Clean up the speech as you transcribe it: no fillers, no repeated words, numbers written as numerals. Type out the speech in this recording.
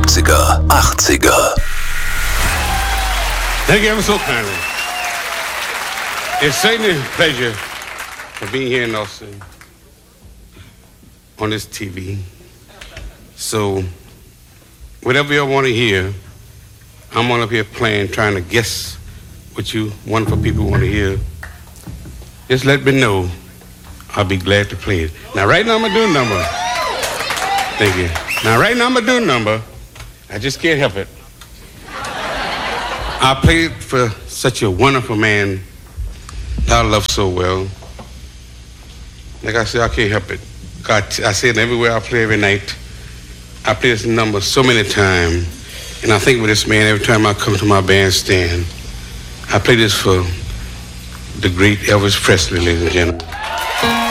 70er, 80er. Thank you ever so kindly. It's certainly a pleasure for being here in Austin on this TV. So, whatever y'all want to hear, I'm on up here playing, trying to guess what you wonderful people want to hear. Just let me know. I'll be glad to play it. Now, right now, I'm going to do a number. Thank you. Now, right now, I'm going to do a number. I just can't help it. I played for such a wonderful man that I love so well. Like I said, I can't help it. God, I say it everywhere I play every night. I play this number so many times, and I think with this man every time I come to my bandstand. I play this for the great Elvis Presley, ladies and gentlemen.